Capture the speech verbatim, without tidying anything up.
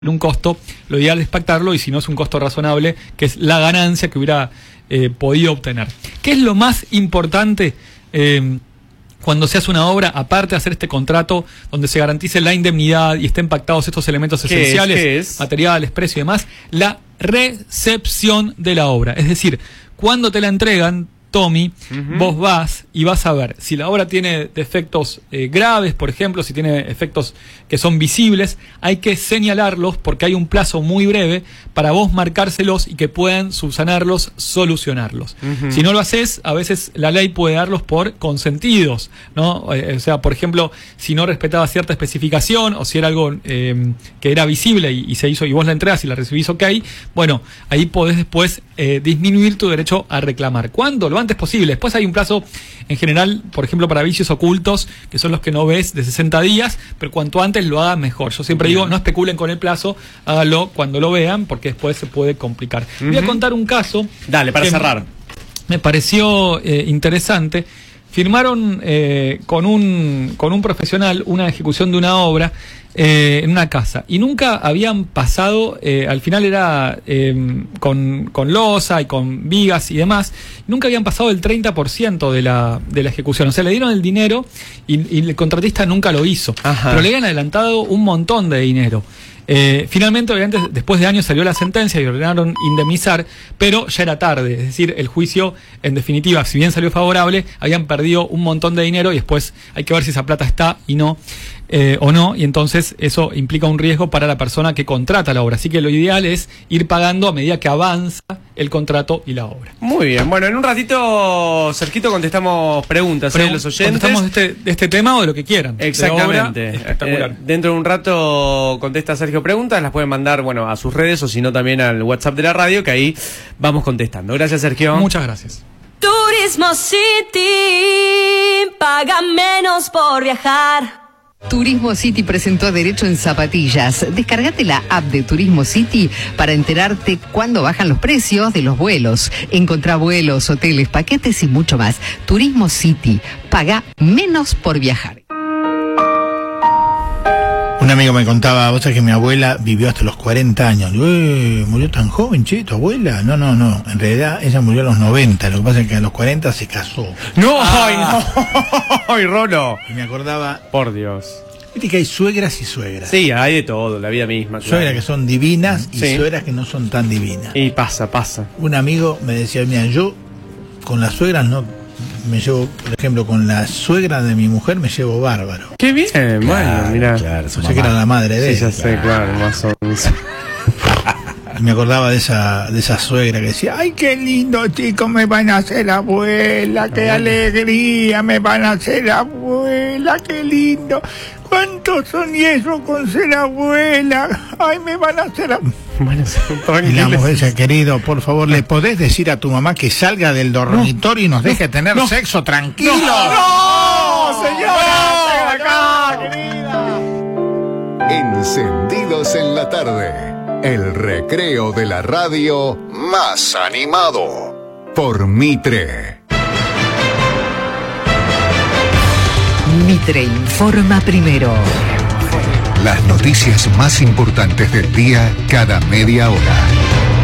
un costo, lo ideal es pactarlo y si no es un costo razonable, que es la ganancia que hubiera eh, podido obtener. ¿Qué es lo más importante eh, cuando se hace una obra, aparte de hacer este contrato donde se garantice la indemnidad y estén pactados estos elementos esenciales, ¿Qué es? ¿Qué es? materiales, precio y demás? La recepción de la obra. Es decir, cuando te la entregan, Tommy, uh-huh. vos vas y vas a ver si la obra tiene defectos eh, graves, por ejemplo, si tiene efectos que son visibles, hay que señalarlos porque hay un plazo muy breve para vos marcárselos y que puedan subsanarlos, solucionarlos. Uh-huh. Si no lo haces, a veces la ley puede darlos por consentidos, ¿no? Eh, o sea, por ejemplo, si no respetaba cierta especificación o si era algo eh, que era visible y, y se hizo y vos la entregas y la recibís ok, bueno, ahí podés después eh, disminuir tu derecho a reclamar. ¿Cuándo? Lo antes posible. Después hay un plazo en general, por ejemplo, para vicios ocultos, que son los que no ves, de sesenta días, pero cuanto antes lo hagan mejor. Yo siempre digo, no especulen con el plazo, háganlo cuando lo vean, porque después se puede complicar. Uh-huh. Voy a contar un caso. Dale, para cerrar. Me pareció eh, interesante. Firmaron eh, con un con un profesional una ejecución de una obra eh, en una casa y nunca habían pasado, eh, al final era eh, con, con losa y con vigas y demás, nunca habían pasado el treinta por ciento de la, de la ejecución. O sea, le dieron el dinero y, y el contratista nunca lo hizo. Ajá. Pero le habían adelantado un montón de dinero. Eh, finalmente, obviamente, después de años salió la sentencia y ordenaron indemnizar, pero ya era tarde. Es decir, el juicio, en definitiva, si bien salió favorable, habían perdido un montón de dinero y después hay que ver si esa plata está y no, eh, o no, y entonces eso implica un riesgo para la persona que contrata la obra. Así que lo ideal es ir pagando a medida que avanza el contrato y la obra. Muy bien, bueno, en un ratito, Sergito, contestamos preguntas Pregun- de los oyentes. ¿Contestamos de este, de este tema o de lo que quieran? Exactamente. Obra, espectacular. Eh, dentro de un rato contesta Sergio preguntas, las pueden mandar, bueno, a sus redes o si no también al WhatsApp de la radio, que ahí vamos contestando. Gracias, Sergio. Muchas gracias. Turismo City, paga menos por viajar. Turismo City presentó Derecho en Zapatillas. Descargate la app de Turismo City para enterarte cuándo bajan los precios de los vuelos. Encontrá vuelos, hoteles, paquetes y mucho más. Turismo City, paga menos por viajar. Un amigo me contaba, vos sabés que mi abuela vivió hasta los cuarenta años. Digo, eh, ¿murió tan joven, che, tu abuela? No, no, no. En realidad ella murió a los noventa. Lo que pasa es que a los cuarenta se casó. ¡No! Ah. ¡Ay, no! ¡Ay, Rolo! Y me acordaba... Por Dios. Viste que hay suegras y suegras. Sí, hay de todo, la vida misma. Claro. Suegras que son divinas y sí. suegras que no son tan divinas. Y pasa, pasa. Un amigo me decía, mira, yo con las suegras no... me llevo, por ejemplo, con la suegra de mi mujer me llevo bárbaro. Qué bien, claro, bueno, mirá. Claro, yo sé que era la madre de él. Sí, ya sé, claro, más o menos. Y me acordaba de esa de esa suegra que decía, ay, qué lindo, chicos, me van a hacer abuela, qué ah, alegría, me van a hacer abuela, qué lindo. ¿Cuánto soñé eso con ser abuela? Ay, me van a hacer abuela. Bueno, y la mujer decía, querido, por favor, ¿le podés decir a tu mamá que salga del dormitorio no, y nos deje no, tener no, sexo tranquilo? ¡No, no señora! ¡No, acá, querida! Encendidos en la tarde, el recreo de la radio más animado por Mitre. Mitre informa primero. Las noticias más importantes del día cada media hora.